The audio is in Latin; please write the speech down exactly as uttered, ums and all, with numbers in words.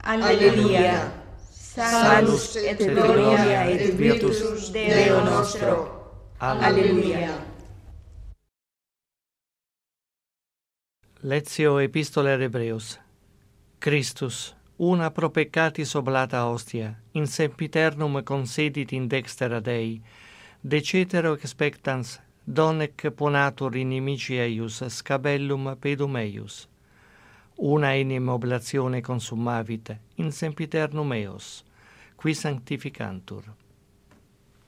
Alleluia. Salus et gloria et virtus Deo nostro. Alleluia. Lectio Epistolae ad Hebreos. Christus, una pro peccatis oblata hostia, in sempiternum consedit in dextera Dei, de cetero expectans, donec ponatur inimici eius scabellum pedum eius. Una enim oblatione consumavit in sempiternum eos, qui sanctificantur.